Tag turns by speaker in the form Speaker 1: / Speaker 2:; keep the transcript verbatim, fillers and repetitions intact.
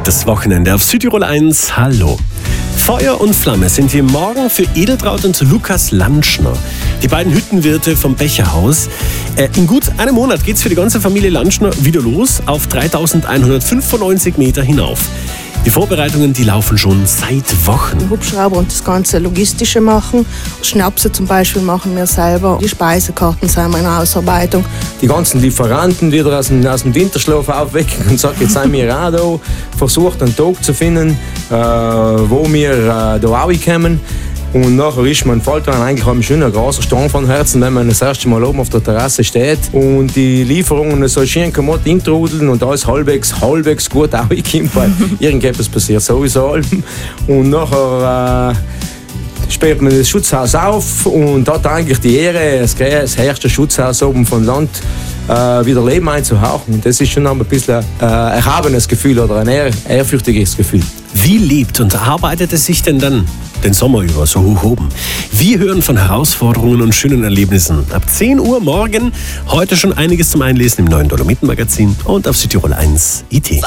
Speaker 1: das Wochenende auf Südtirol eins. Hallo. Feuer und Flamme sind wir morgen für Edeltraud und Lukas Lantschner, die beiden Hüttenwirte vom Becherhaus. In gut einem Monat geht es für die ganze Familie Lantschner wieder los auf dreitausendeinhundertfünfundneunzig Meter hinauf. Die Vorbereitungen, die laufen schon seit Wochen.
Speaker 2: Hubschrauber und das ganze Logistische machen. Schnapse zum Beispiel machen wir selber. Die Speisekarten sind wir in Ausarbeitung.
Speaker 3: Die ganzen Lieferanten wieder aus dem, aus dem Winterschlaf aufwecken und sagen, jetzt sind wir auch da. Versucht einen Tag zu finden, äh, wo wir äh, da auch kommen. Und nachher ist man, fällt man eigentlich ein schöner großer Stein von Herzen, wenn man das erste Mal oben auf der Terrasse steht und die Lieferungen so schön kommt intrudeln und alles halbwegs, halbwegs gut auch kommt, weil irgendetwas passiert sowieso. Und nachher äh, sperrt man das Schutzhaus auf und hat eigentlich die Ehre, das, das erste Schutzhaus oben vom Land äh, wieder Leben einzuhauchen. Und das ist schon ein bisschen ein äh, erhabenes Gefühl oder ein ehr, ehrfürchtiges Gefühl.
Speaker 1: Wie lebt und arbeitet es sich denn dann den Sommer über so hoch oben? Wir hören von Herausforderungen und schönen Erlebnissen. Ab zehn Uhr morgen, heute schon einiges zum Einlesen im neuen Dolomiten-Magazin und auf Südtirol eins punkt I T.